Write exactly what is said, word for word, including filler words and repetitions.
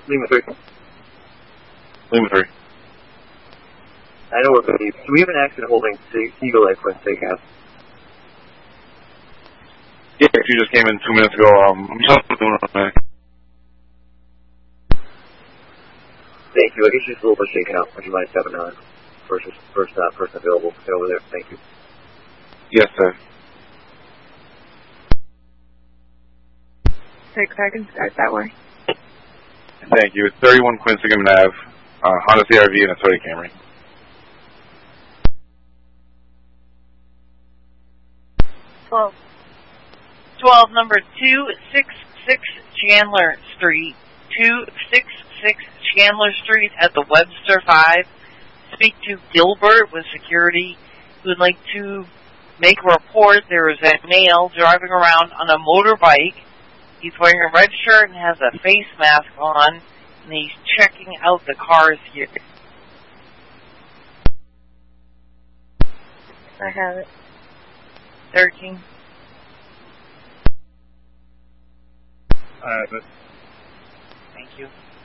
Lima three. Lima three. I know we're going to be... Do we have an accident holding Eagle Eye Quinn Steakhouse? Yeah, she just came in two minutes ago. Um, I'm just doing it. Thank you. I guess she's a little bit shaken up. Would you mind stepping on? First, first uh, person available. Get over there. Thank you. Yes, sir. Six, I can start that way. Thank you. It's thirty-one Quinsigham Ave, uh, Honda C R V and a Toyota Camry. Twelve. Twelve, number two six six Chandler Street. Two six six Chandler Street at the Webster Five. Speak to Gilbert with security who would like to make a report. There is a male driving around on a motorbike. He's wearing a red shirt and has a face mask on, and he's checking out the cars here. I have it. Thirteen. I have it. Thank you.